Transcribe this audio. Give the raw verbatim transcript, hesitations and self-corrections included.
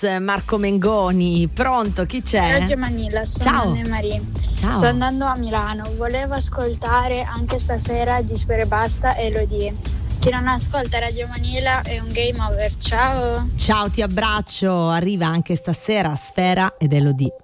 Marco Mengoni. Pronto, chi c'è? Radio Manila, sono Ciao. Anne-Marie. Ciao. Sto andando a Milano, volevo ascoltare anche stasera di Sfera Basta e Elodie. Chi non ascolta Radio Manila è un game over. Ciao. Ciao, ti abbraccio. Arriva anche stasera Sfera ed Elodie.